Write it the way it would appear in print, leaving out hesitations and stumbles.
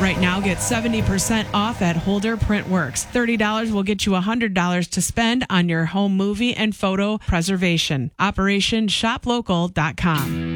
Right now, get 70% off at Holder Print Works. $30 will get you $100 to spend on your home movie and photo preservation. OperationShopLocal.com.